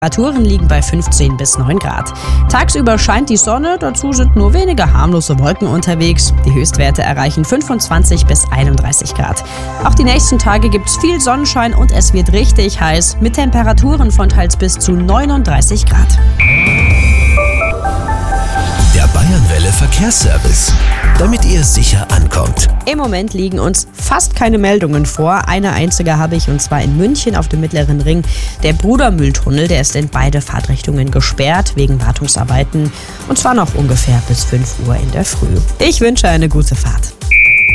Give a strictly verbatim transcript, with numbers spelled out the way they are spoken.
Temperaturen liegen bei fünfzehn bis neun Grad. Tagsüber scheint die Sonne, dazu sind nur wenige harmlose Wolken unterwegs. Die Höchstwerte erreichen fünfundzwanzig bis einunddreißig Grad. Auch die nächsten Tage gibt es viel Sonnenschein und es wird richtig heiß mit Temperaturen von teils bis zu neununddreißig Grad. Der Bayernwelle Verkehrsservice, damit ihr sicher ankommt. Im Moment liegen uns fast keine Meldungen vor. Eine einzige habe ich, und zwar in München auf dem Mittleren Ring. Der Brudermühltunnel, der ist in beide Fahrtrichtungen gesperrt wegen Wartungsarbeiten. Und zwar noch ungefähr bis fünf Uhr in der Früh. Ich wünsche eine gute Fahrt.